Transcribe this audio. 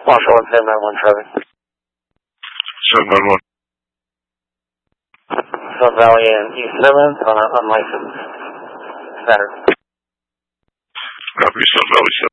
Marshall 17991 traffic. 791. Sun Valley and East 7th on unlicensed Saturday. Copy, Sun Valley 7.